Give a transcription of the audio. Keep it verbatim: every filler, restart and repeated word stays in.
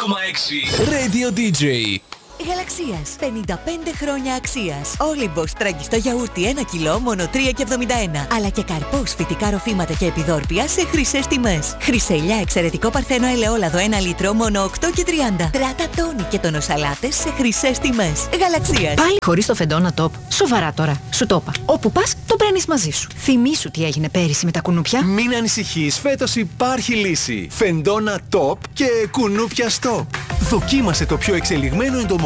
κόμμα έξι. Radio ντι τζέι. Γαλαξίας. πενήντα πέντε χρόνια αξίας. Όλυμπος τραγιστό γιαούρτι ένα κιλό μόνο τρία και εβδομήντα ένα. Αλλά και καρπός, φυτικά ροφήματα και επιδόρπια σε χρυσές τιμές. Χρυσελιά εξαιρετικό παρθένο ελαιόλαδο ένα λίτρο μόνο οκτώ και τριάντα. Τράτα τόνι και τονοσαλάτες σε χρυσές τιμές. Γαλαξίας. Πάλι χωρίς το φεντόνα top. Σοβαρά τώρα. Σου το είπα. Όπου πας, το παίρνεις μαζί σου. Θυμήσου τι έγινε πέρυσι με τα κουνούπια. Μην ανησυχείς, φέτος υπάρχει λύση. Φεντόνα top και κουνούπια stop. Δοκίμασε το πιο εξελιγμένο εντομο